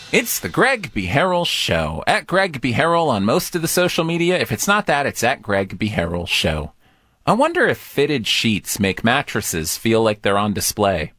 It's the Greg B. Harrell Show. At Greg B. Harrell on most of the social media. If it's not that, it's at Greg B. Harrell Show. I wonder if fitted sheets make mattresses feel like they're on display.